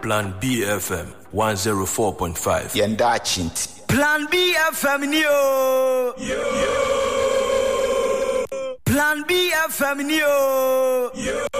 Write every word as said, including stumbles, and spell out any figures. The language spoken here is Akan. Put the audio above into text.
Plan B F M one oh four point five. Yenda Chinti. Plan B F M Neo. Plan B F M Neo.